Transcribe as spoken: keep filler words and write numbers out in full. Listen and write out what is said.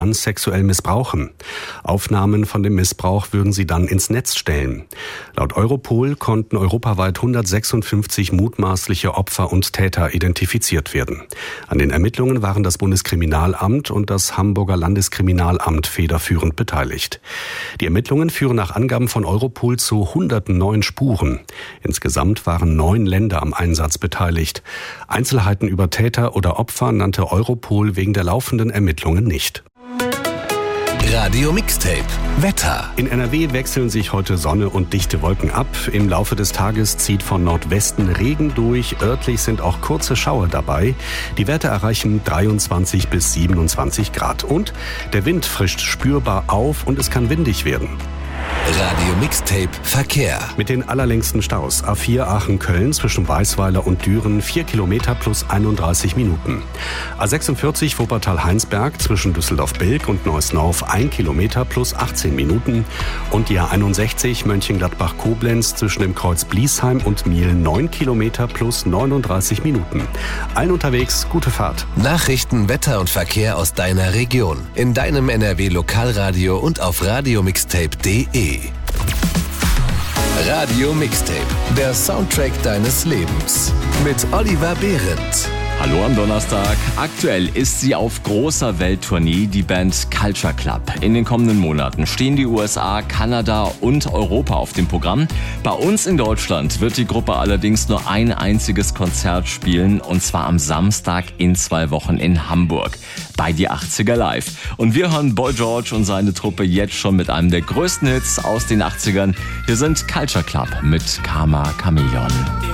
sexuell missbrauchen. Aufnahmen von dem Missbrauch würden sie dann ins Netz stellen. Laut Europol konnten europaweit hundertsechsundfünfzig mutmaßliche Opfer und Täter identifiziert werden. An den Ermittlungen waren das Bundeskriminalamt und das Hamburger Landeskriminalamt federführend beteiligt. Die Ermittlungen führen nach Angaben von Europol zu hunderten neuen Spuren. Insgesamt waren neun Länder am Einsatz beteiligt. Einzelheiten über Täter oder Opfer nannte Europol wegen der laufenden Ermittlungen nicht. Radio Mixtape Wetter. In N R W wechseln sich heute Sonne und dichte Wolken ab. Im Laufe des Tages zieht von Nordwesten Regen durch. Örtlich sind auch kurze Schauer dabei. Die Werte erreichen dreiundzwanzig bis siebenundzwanzig Grad. Und der Wind frischt spürbar auf und es kann windig werden. Radio Mixtape Verkehr. Mit den allerlängsten Staus. A vier Aachen-Köln zwischen Weißweiler und Düren vier Kilometer plus einunddreißig Minuten. A sechsundvierzig Wuppertal-Heinsberg zwischen Düsseldorf-Bilk und Neuss-Norf ein Kilometer plus achtzehn Minuten. Und die A einundsechzig Mönchengladbach-Koblenz zwischen dem Kreuz Bliesheim und Miel neun Kilometer plus neununddreißig Minuten. Allen unterwegs gute Fahrt. Nachrichten, Wetter und Verkehr aus deiner Region. In deinem N R W-Lokalradio und auf radiomixtape punkt de. Radio Mixtape, der Soundtrack deines Lebens. Mit Oliver Behrendt. Hallo am Donnerstag. Aktuell ist sie auf großer Welttournee, die Band Culture Club. In den kommenden Monaten stehen die U S A, Kanada und Europa auf dem Programm. Bei uns in Deutschland wird die Gruppe allerdings nur ein einziges Konzert spielen, und zwar am Samstag in zwei Wochen in Hamburg bei Die achtziger Live. Und wir hören Boy George und seine Truppe jetzt schon mit einem der größten Hits aus den achtzigern. Hier sind Culture Club mit Karma Chameleon.